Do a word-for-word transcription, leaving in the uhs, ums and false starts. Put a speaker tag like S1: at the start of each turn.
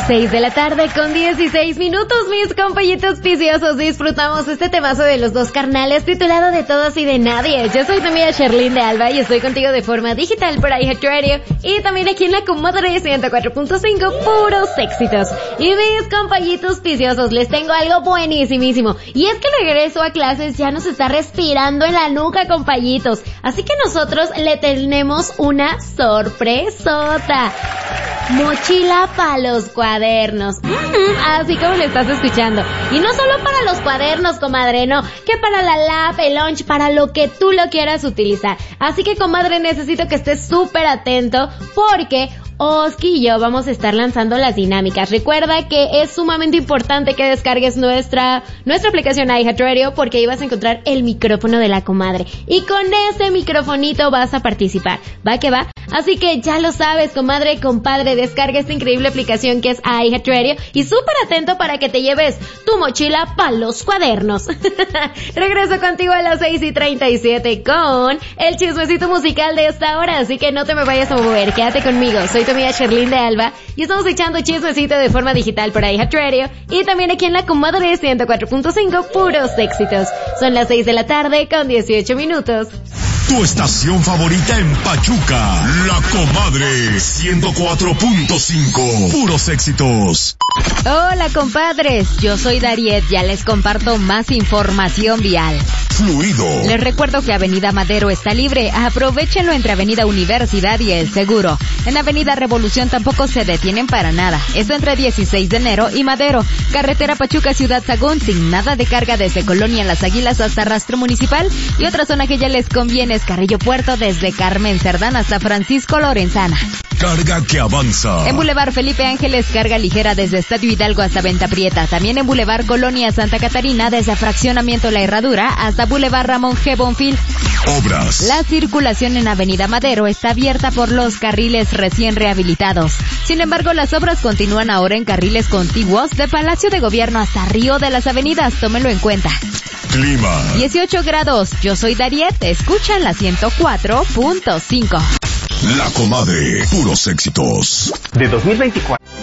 S1: seis de la tarde con dieciséis minutos, mis compañitos viciosos. Disfrutamos este temazo de los dos carnales titulado De Todos y de Nadie. Yo soy tu amiga Sherlyn de Alba y estoy contigo de forma digital por iHeartRadio y también aquí en la Comadre ciento cuatro punto cinco, puros éxitos. Y mis compañitos viciosos, les tengo algo buenísimísimo. Y es que el regreso a clases ya nos está respirando en la nuca, compañitos. Así que nosotros le tenemos una sorpresota. Mochila para los cuadernos. Mm-hmm, así como lo estás escuchando. Y no solo para los cuadernos, comadre, no. Que para la lab, el lunch, para lo que tú lo quieras utilizar. Así que, comadre, necesito que estés súper atento porque Oski y yo vamos a estar lanzando las dinámicas. Recuerda que es sumamente importante que descargues nuestra nuestra aplicación iHeartRadio porque ahí vas a encontrar el micrófono de la comadre. Y con ese microfonito vas a participar. ¿Va que va? Así que ya lo sabes, comadre, compadre, descarga esta increíble aplicación que es iHeartRadio y súper atento para que te lleves tu mochila para los cuadernos. Regreso contigo a las seis y treinta y siete con el chismecito musical de esta hora, así que no te me vayas a mover, quédate conmigo. Soy tu amiga Sherlyn de Alba y estamos echando chismecito de forma digital por iHeartRadio y también aquí en la Comadre ciento cuatro punto cinco, puros éxitos. Son las seis de la tarde con dieciocho minutos.
S2: Tu estación favorita en Pachuca, La Comadre ciento cuatro punto cinco, puros éxitos.
S3: Hola, compadres, yo soy Dariet, ya les comparto más información vial.
S2: Fluido.
S3: Les recuerdo que Avenida Madero está libre, aprovechenlo entre Avenida Universidad y El Seguro. En Avenida Revolución tampoco se detienen para nada, esto entre dieciséis de enero y Madero. Carretera Pachuca Ciudad Sagún, sin nada de carga desde Colonia Las Águilas hasta Rastro Municipal. Y otra zona que ya les conviene es Carrillo Puerto desde Carmen Cerdán hasta Francisco Lorenzana.
S2: Carga que avanza.
S3: En Boulevard Felipe Ángeles, carga ligera desde Estadio Hidalgo hasta Venta Prieta. También en Boulevard Colonia Santa Catarina, desde Fraccionamiento La Herradura hasta Boulevard Ramón G. Bonfil.
S2: Obras.
S3: La circulación en Avenida Madero está abierta por los carriles recién rehabilitados. Sin embargo, las obras continúan ahora en carriles contiguos de Palacio de Gobierno hasta Río de las Avenidas. Tómelo en cuenta.
S2: Clima.
S3: dieciocho grados. Yo soy Dariet. Escuchan la ciento cuatro punto cinco.
S2: La Comadre, puros éxitos.
S4: De dos mil veinticuatro.